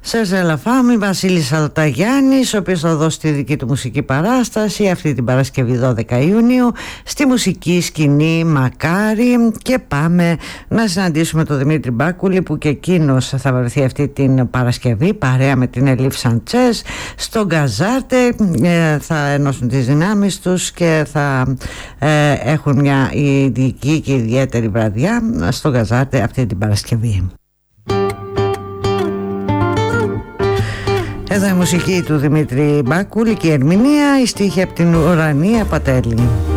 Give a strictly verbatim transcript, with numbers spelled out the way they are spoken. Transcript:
Σέρζε Λαφάμι, Βασίλης Αλταγιάννης, ο οποίος θα δώσει τη δική του μουσική παράσταση αυτή την Παρασκευή δώδεκα Ιουνίου στη μουσική σκηνή Μακάρι. Και πάμε να συναντήσουμε τον Δημήτρη Μπάκουλη, που και εκείνος θα βρεθεί αυτή την Παρασκευή παρέα με την Ελίφ Σαντσές στο Γκαζάρτε. ε, θα ενώσουν τις δυνάμεις τους και θα ε, έχουν μια ειδική και ιδιαίτερη βραδιά στο Γκαζάρτε αυτή την Παρασκευή. Εδώ η μουσική του Δημήτρη Μπάκουλη και η ερμηνεία, η στίχη από την Ουρανία Πατέλη.